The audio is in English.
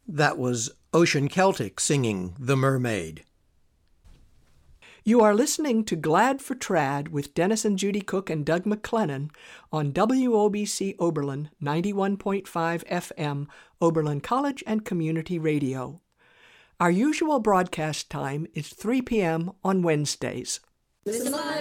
That was Ocean Celtic singing The Mermaid. You are listening to Glad for Trad with Dennis and Judy Cook and Doug McLennan on WOBC Oberlin 91.5 FM, Oberlin College and Community Radio. Our usual broadcast time is 3 p.m. on Wednesdays.